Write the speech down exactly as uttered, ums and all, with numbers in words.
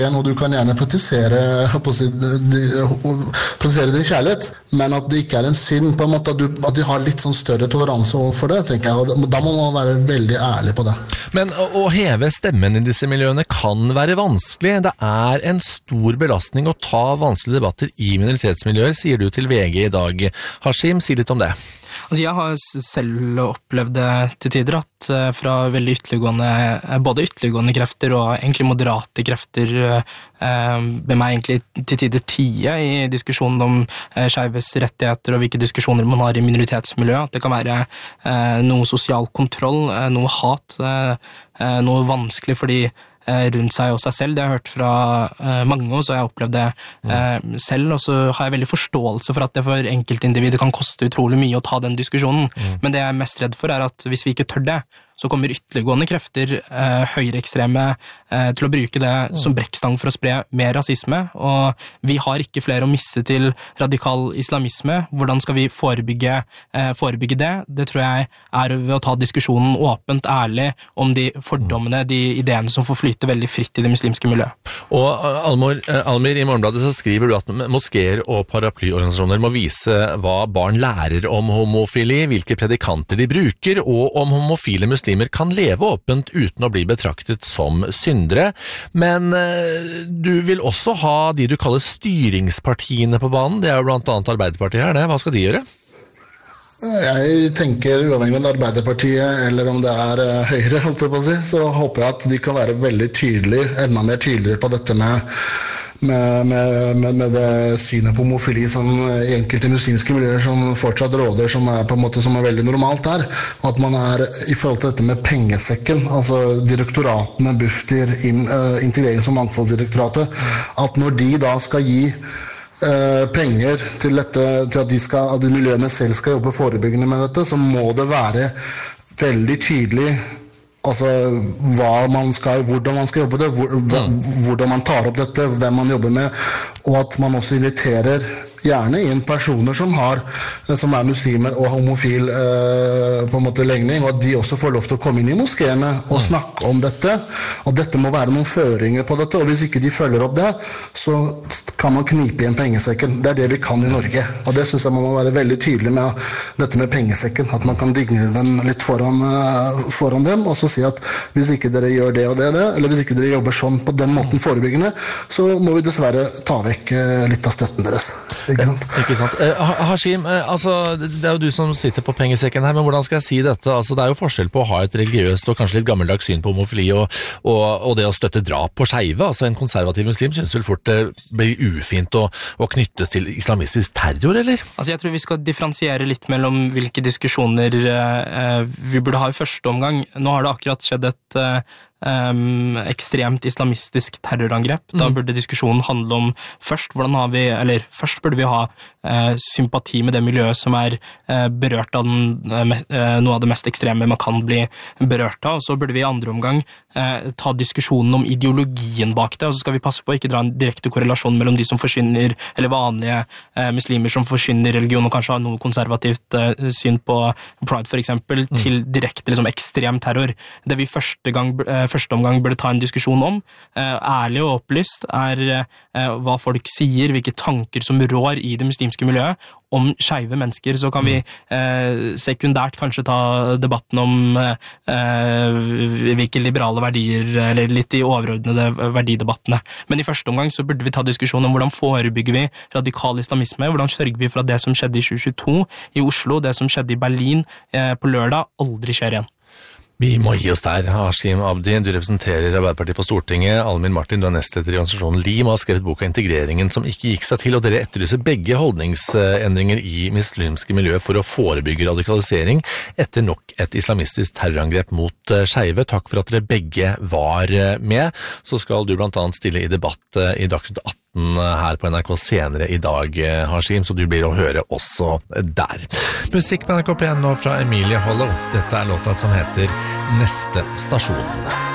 Og du kan gjerne praktisere, praktisere din kjærlighet, men at det ikke er en synd på en måte, at, du, at de har litt sånn større toleranse overfor det, tenker jeg. Og da må man være veldig ærlig på det. Men å heve stemmen i disse miljøene kan være vanskelig. Det er en stor belastning å ta vanskelige debatter i minoritetsmiljøer, sier du til V G i dag. Hashim, si litt om det. Altså jeg har selv opplevd det til tider at fra veldig ytterliggående, både ytterliggående krefter og egentlig moderate krefter med meg egentlig til tider tie i diskusjonen om skeives rettigheter og hvilke diskusjoner man har i minoritetsmiljøet, at det kan være noe sosial kontroll, noe hat, noe vanskelig fordi rundt seg og seg selv. Det har jeg hørt fra uh, mange, og så har jeg opplevd det uh, selv, og så har jeg veldig forståelse for at det for enkeltindivider kan koste utrolig mye å ta den diskusjonen. Mm. Men det jeg er mest redd for er at hvis vi ikke tør det, så kommer ytterliggående krefter, eh, høyreekstreme, eh, til å bruke det mm. som brekkstang for å spre mer rasisme, og vi har ikke flere å miste til radikal islamisme. Hvordan skal vi forebygge, eh, forebygge det? Det tror jeg er ved å ta diskusjonen åpent, ærlig, om de fordommene, de ideene som får flyte veldig fritt i det muslimske miljøet. Og Almor, Almir, i Morgenbladet så skriver du at moskéer og paraplyorganisasjoner må vise hva barn lærer om homofili, hvilke predikanter de bruker, og om homofile muslimer kan leve åpent uten å bli betraktet som syndere. Men eh, du vil også ha de du kaller styringspartiene på banen. Det er jo blant annet Arbeiderpartiet her, det. Hva skal de gjøre? Jeg tenker uavhengig om det er Arbeiderpartiet eller om det er Høyre, holdt jeg på å si, så håper jeg at de kan være veldig tydelige, enda mer tydeligere på dette med Med, med, med, med det synet på homofili som i enkelte muslimske miljøer som fortsatt råder, som er på en måte som er veldig normalt der. At man er i forhold til dette med pengesekken, altså direktoratene, Bufdir, in, uh, Integrerings- og mangfoldsdirektoratet, at når de da skal gi uh, penger til, dette, til at, de skal, at de miljøene selv skal jobbe forebyggende med dette, så må det være veldig tydelig altså hva man skal, hvordan man skal jobbe det, hvor, hvordan man tar opp dette, hvem man jobber med, og at man også inviterer gjerne inn personer som har, som er muslimer og homofil eh, på en måte legning, og at de også får lov til å komme inn i moskéene og snakke om dette, og dette må være noen føringer på dette, og hvis ikke de følger opp det, så kan man knipe igjen pengesekken. Det er det vi kan i Norge, og det synes jeg man må være veldig tydelig med dette med pengesekken, at man kan digne den litt foran, foran dem, og så si at hvis ikke dere gjør det og det og det, eller hvis ikke dere jobber sånn på den måten forebyggende, så må vi dessverre ta vekk litt av støtten deres. Ikke sant? Ikke sant. Eh, Hashim, eh, altså, det er jo du som sitter på pengesekken her, men hvordan skal jeg si dette? Altså, det er jo forskjell på å ha et religiøst og kanskje litt gammeldags syn på homofili og, og, og det å støtte drap på skeive. Altså, en konservativ muslim synes vel fort det blir ufint å, å knyttes til islamistisk terror, eller? Altså, jeg tror vi skal differensiere litt mellom hvilke diskusjoner eh, vi burde ha i første omgang. Nå har det akkurat skjedd et eh, Um, ekstremt islamistisk terrorangrep. Da burde diskusjonen handle om først hvordan har vi, eller først burde vi ha uh, sympati med det miljøet som er uh, berørt av den, uh, me, uh, noe av det mest ekstreme man kan bli berørt av, og så burde vi i andre omgang uh, ta diskusjonen om ideologien bak det, og så skal vi passe på å ikke dra en direkte korrelasjon mellom de som forsyner, eller vanlige uh, muslimer som forsyner religion og kanskje har noe konservativt uh, syn på pride for eksempel, mm. til direkte liksom, ekstrem terror. Det vi første gang uh, første omgang burde ta en diskusjon om, eh, ærlig og opplyst, er eh, hva folk sier, hvilke tanker som rår i det muslimske miljøet om skeive mennesker. Så kan vi eh, sekundært kanskje ta debatten om eh, hvilke liberale verdier, eller litt de overordnede verdidebattene. Men i første omgang så burde vi ta diskusjon om hvordan forebygger vi radikal islamisme, hvordan sørger vi for at det som skjedde i tjue tjueto i Oslo, det som skjedde i Berlin eh, på lørdag, aldri skjer igjen. Vi må gi oss der. Hashim Abdi, du representerer Arbeiderpartiet på Stortinget. Almin Martin, du er nestleder i organisasjonen LIM og har skrevet boka Integreringen som ikke gikk seg til, og dere etterlyser begge holdningsendringer i muslimske miljø for å forebygge radikalisering etter nok et islamistisk terrorangrep mot skeive. Takk for at dere begge var med. Så skal du blant annet stille i debatt i Dagsnytt atten her på N R K senere i dag, Hashim, så du blir å høre også der. Musikk på N R K P nå fra Emilie Hollow. Dette er låta som heter Neste stasjon.